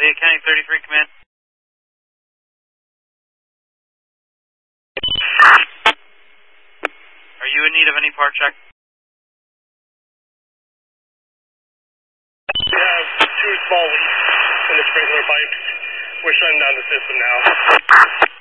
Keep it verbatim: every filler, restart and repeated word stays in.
Lee County thirty-three, command. Are you in need of any part check? We have two small leaks in the sprinkler pipe. We're shutting down the system now.